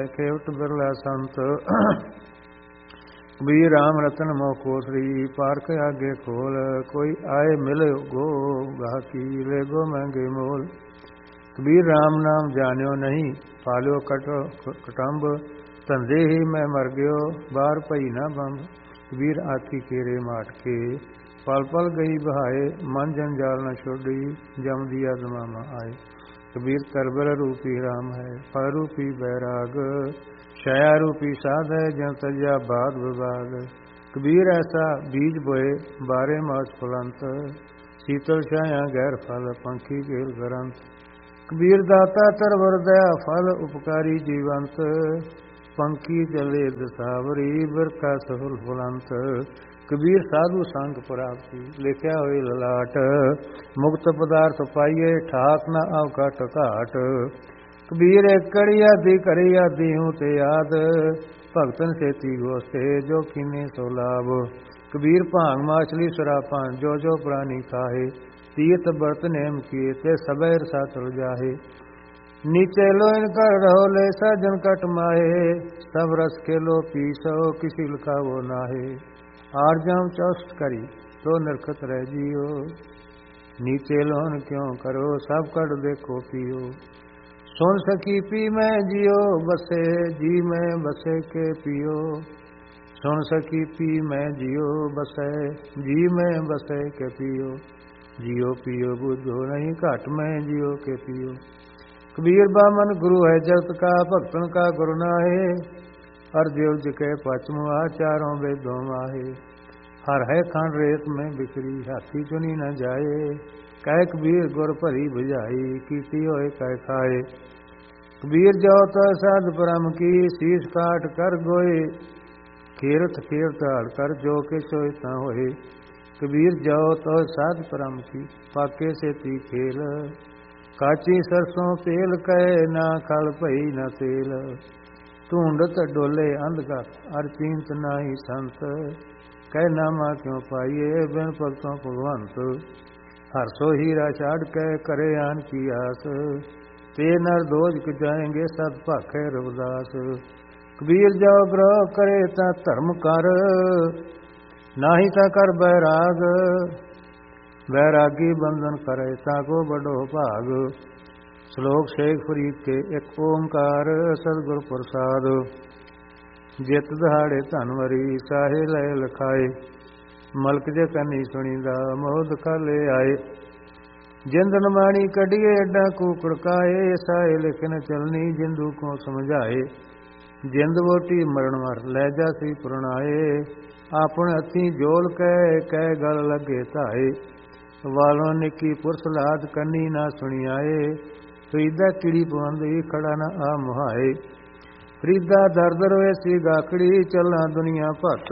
ਖੇਵਟ ਬਿਰਲਾ ਸੰਤ ਕਬੀਰ ਰਾਮ ਰਤਨ ਮੋਹ ਕੋਸਰੀ ਪਾਰਕ ਆਗੇ ਖੋਲ ਕੋਈ ਆਏ ਮਿਲ ਗੋ ਗਾਕੀ ਲੈ ਗੋ ਮਹਿੰਗੇ ਮੋਲ। ਕਬੀਰ ਰਾਮ ਨਾਮ ਜਾਣਿਓ ਨਹੀਂ ਪਾਲਿਓ ਕਟੰਬ ਧੰਦੇ ਹੀ ਮੈਂ ਮਰ ਗਿਓ ਬਾਹਰ ਪਈ ਨਾ ਬੰਬ। ਕਬੀਰ ਆਖੀ ਕੇਰੇ ਮਾਟ ਕੇ ਪਲ ਪਲ ਗਈ ਬਹਾਏ ਮਨ ਜੰਜਾਲ ਨ ਛੋਡੀ ਜਮ ਦੀਆ ਜ਼ਮਾਨਾ ਆਏ। ਕਬੀਰ ਤਰਬਰ ਰੂਪੀ ਰਾਮ ਹੈ ਫਲ ਰੂਪੀ ਬੈਰਾਗ ਛਾਇਆ ਰੂਪੀ ਸਾਧ ਹੈ ਜਨ ਤਜਿਆ ਬਾਦ ਵਿਵਾਦ। ਕਬੀਰ ਐਸਾ ਬੀਜ ਬੋਏ ਬਾਰੇ ਮਾਸ ਫੁਲੰਤ ਸੀਤਲ ਛਾਇਆ ਗੈਰ ਫਲ ਪੰਖੀ ਕੇਲ ਗਰੰਤ। ਕਬੀਰ ਦਾਤਾ ਤਰਵਰ ਦਇਆ ਫਲ ਉਪਕਾਰੀ ਜੀਵੰਤ ਪੰਖੀ ਚਲੇ ਦਸਾਵਰੀ ਬਿਰਖਾ ਸਹੁਲ ਫੁਲੰਤ। ਕਬੀਰ ਸਾਧੂ ਸੰਗ ਪ੍ਰਾਪਤੀ ਲਿਖਿਆ ਹੋਏ ਲਲਾਟ ਮੁਕਤ ਪਦਾਰਥ ਪਾਈਏ ਠਾਕ ਨਾ ਆਵ ਘਟ ਘਾਟ। ਕਬੀਰ ਕੜੀ ਆਦੀ ਕਰੀ ਆਦੀ ਹੂੰ ਤੇ ਯਾਦ ਭਗਤਨ ਸੇਤੀ ਗੋਸਤੇ ਜੋ ਕੀਨੇ ਸੋ ਲਾਭ। ਕਬੀਰ ਭਾਂਗ ਮਾਛਲੀ ਸਰਾਪਾਂ ਜੋ ਜੋ ਪ੍ਰਾਨੀ ਖਾਏ ਤੀਰਥ ਬਰਤ ਨੇਮ ਕੀਏ ਤੇ ਸਭੈ ਰਸਾ ਤੁਲ ਜਾਹੇ। नीचे लोइन कर रहो ले सजन कट माहे सब रस खेलो पी सो किसी लिखावो नाहे। आरजम चौस्ट करी तो निरखत रह जियो नीचे लोन क्यों करो सब कट देखो पियो। सुन सकी पी मैं जियो बसे जी मैं बसे के पियो। सुन सकी पी मैं जियो बसे जी मैं बसे के पियो। जियो पियो बुझो नहीं घट मैं जियो के पियो। कबीर बामन गुरु है जगत का भक्तन का गुरु नाहे हर देव जी के पचमुआ चारों वेदों माहे। हर है खंड रेत में बिखरी हाथी चुनी न जाए कह कबीर गुर भरी बुझाई कीती होए कह खाए। कबीर जाओ तो साध परम की शीश काट कर गोए खेरत खेरत हड़ कर जो के सोचता होए। कबीर जाओ तो साध परम की पाके से ती खेल काची सरसों तेल कहे ना खल भई न तेल। ढूंढत डोले अंधगत अर चींत नाही संत कह नामा क्यों पाइए बिन भगतों भगवंत। हर सो हीरा छाड़ के करे आन की आस ते नर दोज जाएंगे सत भाखे रविदास। कबीर जाओ ग्रह करे ता धर्म कर नाही ता कर बैराग बैरागी बंधन करे ताको बड़ो भाग। श्लोक शेख फरीद के एक ओंकार सतगुर प्रसाद। जित दहाड़े धनवरी साहे लय लखाए मलक जे कनी सुनीदा मोद खाले आए। जिंद नमाणी कढ़िए एडा कूकड़ काए साहे लिखन चलनी जिंदू को समझाए। जिंद वोटी मरण मर लै जासी पुरनाए आपन हथी जोल कह गल लगे धाए। वालों निकी पुरसलाद कन्नी ना सुनियाए फरीदा चिड़ी पवंद खड़ा ना आ मुहाए। फरीदा दर्द रोए सी गाकड़ी चलना दुनिया भत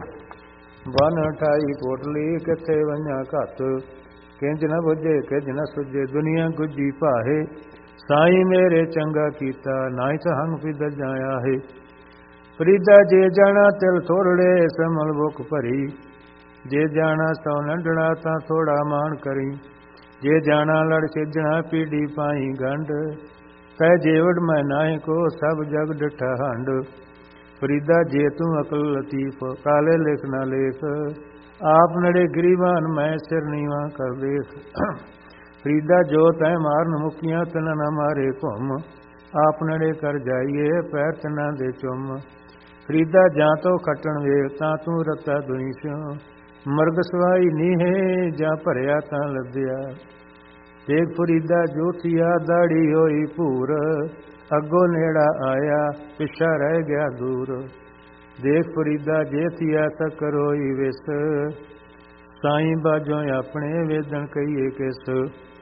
बन अठाई कोटली किथे वंजा घत। किंज न बुझे किंज न सुझे दुनिया गुजी भाहे साई मेरे चंगा कीता नाई सहंग फिद जाया है। फरीदा जे जाना तिल थोड़े समल बुख भरी जे जाना सौ नंढड़ा ता थोड़ा मान करी। जे जाना लड़ सिजना पीढ़ी पाई गंढ कह जेवड़ मैं नाहे को सब जग डिठा हंड। फरीदा जे तू अकल लतीफ काले लिख ना लेख आप नड़े गिरीबान मैं सिर नीवा कर देख। फरीदा जो तय मारन मुकिया तना न मारे घुम आप नड़े कर जाइए पैर तना दे चुम। फरीदा जा तो खटन वे ता तू रता दुई स्यों मरग सवाई नीहे जा भरिया तां लद्या। देख फरीदा जोथिया दाड़ी होई भूर अगो नेड़ा आया पिछा रह गया दूर। देख फरीदा जेथिया तकर होई विस साईं बाजों अपने वेदन कहिए किस।